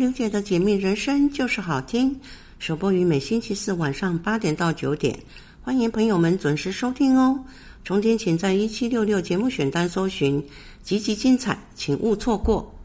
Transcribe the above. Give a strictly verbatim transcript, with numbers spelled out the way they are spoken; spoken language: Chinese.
刘姐的解密人生就是好听，首播于每星期四晚上八点到九点，欢迎朋友们准时收听哦。重点请在一七六六节目选单搜寻，集集精彩，请勿错过。